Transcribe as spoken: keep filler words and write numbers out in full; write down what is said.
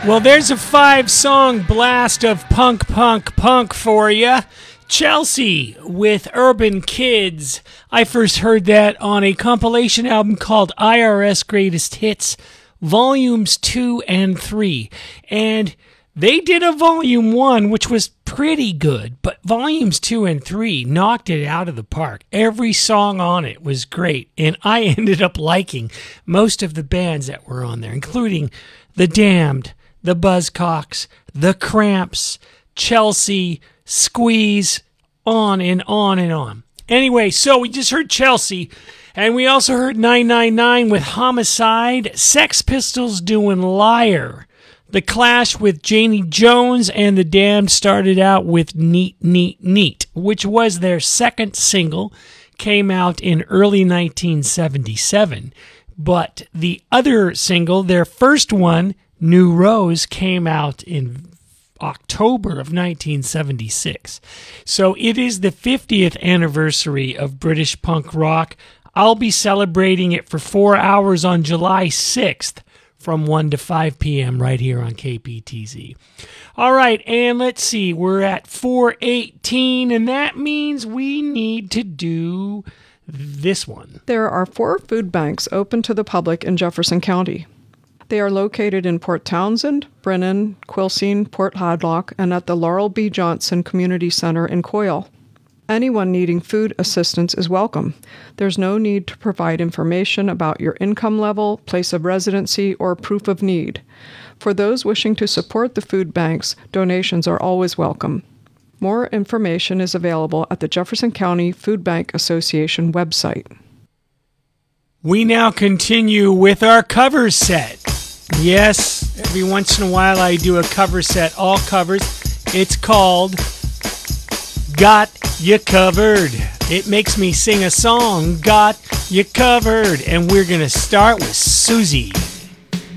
Well, there's a five-song blast of punk, punk, punk for you. Chelsea with Urban Kids. I first heard that on a compilation album called I R S Greatest Hits, Volumes two and three. And they did a Volume one, which was pretty good, but Volumes two and three knocked it out of the park. Every song on it was great, and I ended up liking most of the bands that were on there, including The Damned, The Buzzcocks, The Cramps, Chelsea, Squeeze, on and on and on. Anyway, so we just heard Chelsea, and we also heard nine nine nine with Homicide, Sex Pistols doing Liar, The Clash with Janie Jones, and The Damned started out with Neat, Neat, Neat, which was their second single, came out in early nineteen seventy-seven. But the other single, their first one, New Rose, came out in October of nineteen seventy-six. So it is the fiftieth anniversary of British punk rock. I'll be celebrating it for four hours on July sixth from one to five p.m. right here on K P T Z. All right, and let's see, we're at four eighteen, and that means we need to do this one. There are four food banks open to the public in Jefferson County. They are located in Port Townsend, Brennan, Quilcene, Port Hadlock, and at the Laurel B. Johnson Community Center in Coyle. Anyone needing food assistance is welcome. There's no need to provide information about your income level, place of residency, or proof of need. For those wishing to support the food banks, donations are always welcome. More information is available at the Jefferson County Food Bank Association website. We now continue with our cover set. Yes, every once in a while I do a cover set, all covers. It's called Got You Covered. It makes me sing a song, Got You Covered. And we're going to start with Susie.